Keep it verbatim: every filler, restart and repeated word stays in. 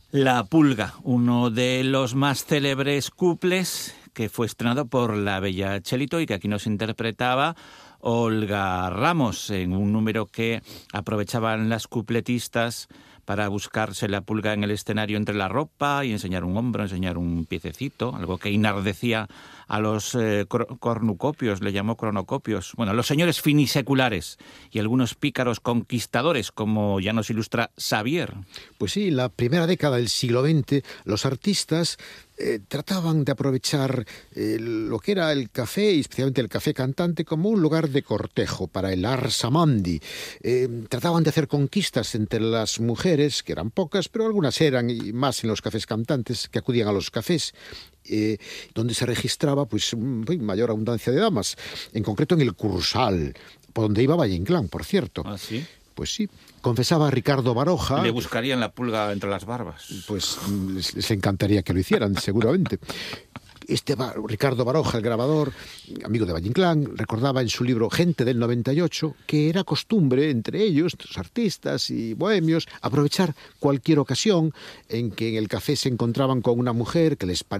La Pulga, uno de los más célebres cuples que fue estrenado por la bella Chelito y que aquí nos interpretaba Olga Ramos en un número que aprovechaban las cupletistas para buscarse la pulga en el escenario entre la ropa y enseñar un hombro, enseñar un piececito, algo que enardecía a los eh, cornucopios, le llamó cronocopios, bueno, los señores finiseculares y algunos pícaros conquistadores, como ya nos ilustra Xavier. Pues sí, en la primera década del siglo veinte, los artistas eh, trataban de aprovechar eh, lo que era el café, y especialmente el café cantante, como un lugar de cortejo para el ars amandi. Eh, trataban de hacer conquistas entre las mujeres, que eran pocas, pero algunas eran, y más en los cafés cantantes, que acudían a los cafés, Eh, donde se registraba pues mayor abundancia de damas, en concreto en el Cursal, por donde iba Valle Inclán, por cierto. ¿Ah, sí? Pues sí, confesaba Ricardo Baroja. Le buscarían la pulga entre las barbas. Pues les, les encantaría que lo hicieran, seguramente. Este Ricardo Baroja, el grabador, amigo de Valle Inclán, recordaba en su libro Gente del noventa y ocho que era costumbre entre ellos, los artistas y bohemios, aprovechar cualquier ocasión en que en el café se encontraban con una mujer que les parecía